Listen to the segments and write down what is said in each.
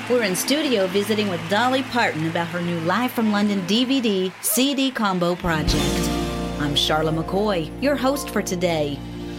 We're in studio visiting with Dolly Parton about her new Live from London DVD CD combo project. I'm Charla McCoy, your host for today.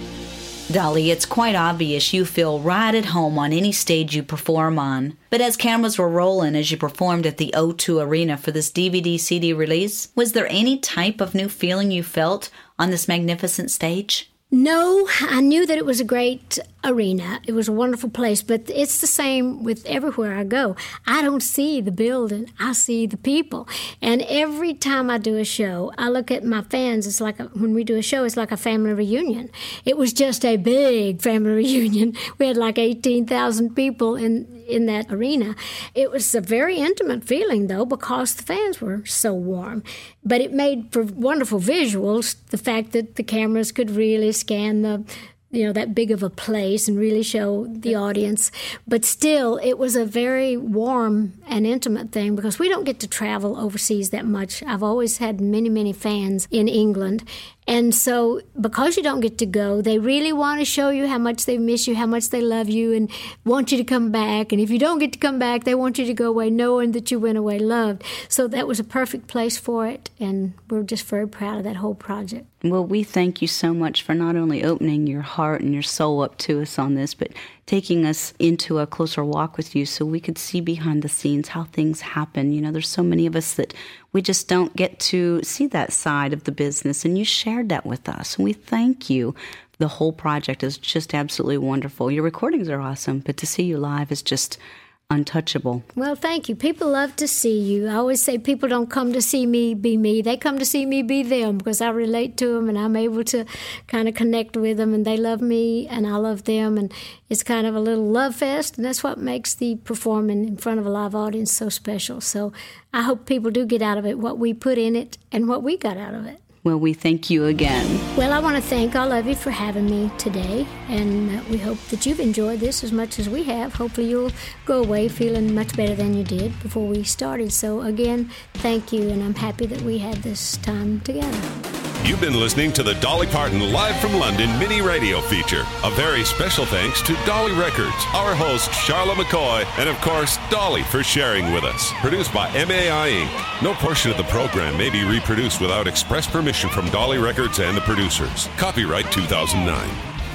Dolly, it's quite obvious you feel right at home on any stage you perform on. But as cameras were rolling as you performed at the O2 Arena for this DVD CD release, was there any type of new feeling you felt on this magnificent stage? No, I knew that it was a great arena. It was a wonderful place, but it's the same with everywhere I go. I don't see the building, I see the people. And every time I do a show, I look at my fans. It's like when we do a show, it's like a family reunion. It was just a big family reunion. We had like 18,000 people in that arena. It was a very intimate feeling, though, because the fans were so warm. But it made for wonderful visuals, the fact that the cameras could really scan that big of a place and really show the audience. But still, it was a very warm and intimate thing because we don't get to travel overseas that much. I've always had many, many fans in England. And so because you don't get to go, they really want to show you how much they miss you, how much they love you, and want you to come back. And if you don't get to come back, they want you to go away knowing that you went away loved. So that was a perfect place for it, and we're just very proud of that whole project. Well, we thank you so much for not only opening your heart and your soul up to us on this, but taking us into a closer walk with you so we could see behind the scenes how things happen. You know, there's so many of us that we just don't get to see that side of the business, and you shared that with us, and we thank you. The whole project is just absolutely wonderful. Your recordings are awesome, but to see you live is just untouchable. Well, thank you. People love to see you. I always say people don't come to see me be me. They come to see me be them because I relate to them and I'm able to kind of connect with them, and they love me and I love them, and it's kind of a little love fest, and that's what makes the performing in front of a live audience so special. So I hope people do get out of it what we put in it and what we got out of it. Well, we thank you again. Well, I want to thank all of you for having me today, and we hope that you've enjoyed this as much as we have. Hopefully you'll go away feeling much better than you did before we started. So again, thank you, and I'm happy that we had this time together. You've been listening to the Dolly Parton Live from London mini radio feature. A very special thanks to Dolly Records, our host, Charla McCoy, and of course, Dolly for sharing with us. Produced by MAI Inc. No portion of the program may be reproduced without express permission from Dolly Records and the producers. Copyright 2009.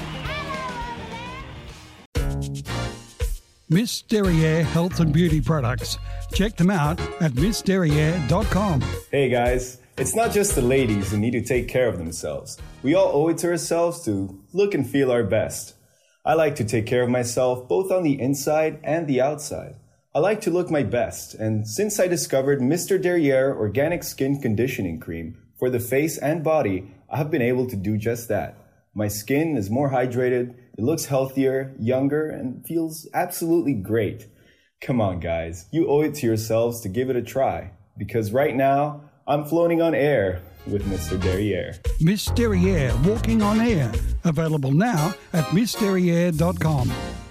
Miss Derriere Health and Beauty Products. Check them out at missderriere.com. Hey guys, it's not just the ladies who need to take care of themselves. We all owe it to ourselves to look and feel our best. I like to take care of myself both on the inside and the outside. I like to look my best, and since I discovered Mr. Derriere Organic Skin Conditioning Cream for the face and body, I have been able to do just that. My skin is more hydrated, it looks healthier, younger, and feels absolutely great. Come on, guys, you owe it to yourselves to give it a try, because right now, I'm floating on air with Mr. Derriere. Miss Derriere Walking on Air. Available now at missderriere.com.